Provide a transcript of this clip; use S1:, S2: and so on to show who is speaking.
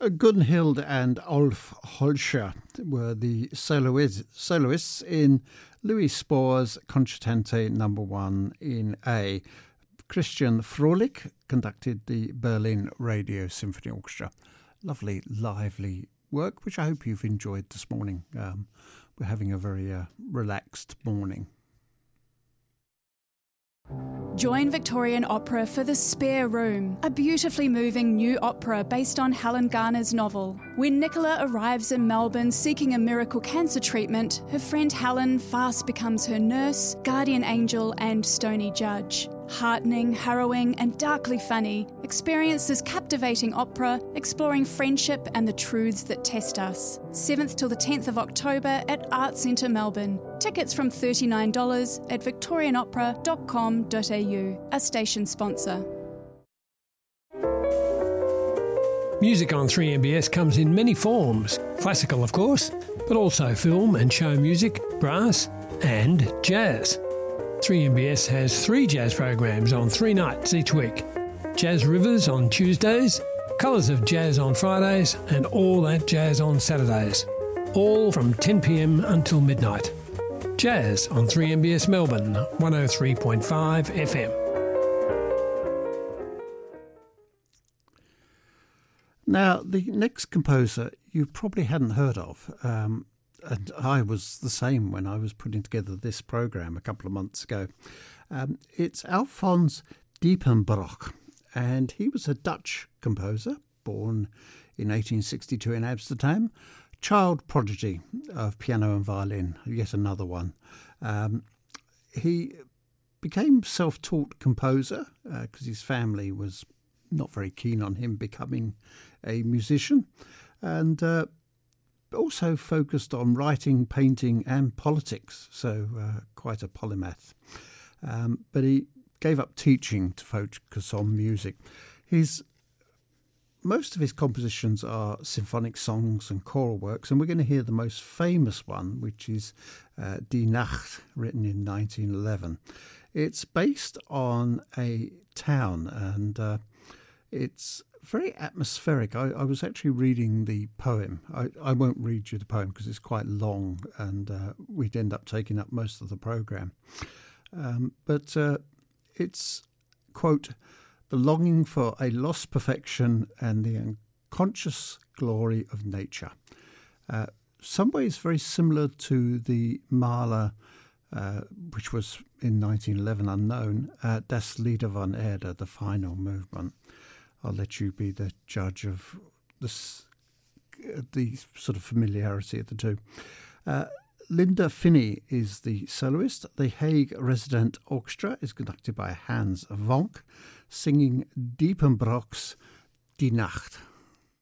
S1: Gunhild and Ulf Holscher were the soloists in Louis Spohr's Concertante No. 1 in A. Christian Frohlich conducted the Berlin Radio Symphony Orchestra. Lovely, lively work, which I hope you've enjoyed this morning. We're having a very relaxed morning.
S2: Join Victorian Opera for The Spare Room, a beautifully moving new opera based on Helen Garner's novel. When Nicola arrives in Melbourne seeking a miracle cancer treatment, her friend Helen fast becomes her nurse, guardian angel and stony judge. Heartening, harrowing and darkly funny, experience this captivating opera exploring friendship and the truths that test us. 7th till the 10th of October at Arts Centre Melbourne. Tickets from $39 at victorianopera.com.au, a station sponsor.
S3: Music on 3MBS comes in many forms. Classical, of course, but also film and show music, brass and jazz. 3MBS has 3 jazz programs on 3 nights each week. Jazz Rivers on Tuesdays, Colours of Jazz on Fridays and All That Jazz on Saturdays. All from 10 p.m. until midnight. Jazz on 3MBS Melbourne, 103.5 FM.
S1: Now, the next composer you probably hadn't heard of, and I was the same when I was putting together this programme a couple of months ago. It's Alphonse Diepenbrock, and he was a Dutch composer, born in 1862 in Amsterdam, child prodigy of piano and violin, yet another one. He became self-taught composer because his family was not very keen on him becoming a musician, and also focused on writing, painting and politics, so quite a polymath. But he gave up teaching to focus on music. Most of his compositions are symphonic songs and choral works, and we're going to hear the most famous one, which is Die Nacht, written in 1911. It's based on a town, and it's very atmospheric. I was actually reading the poem. I won't read you the poem because it's quite long, and we'd end up taking up most of the programme. But it's, quote, the longing for a lost perfection and the unconscious glory of nature. Some ways very similar to the Mahler, which was in 1911 unknown, Das Lieder von Erde, the final movement. I'll let you be the judge of this, the sort of familiarity of the two. Linda Finney is the soloist. The Hague Resident Orchestra is conducted by Hans Vonk, singing Diepenbrock's Die Nacht.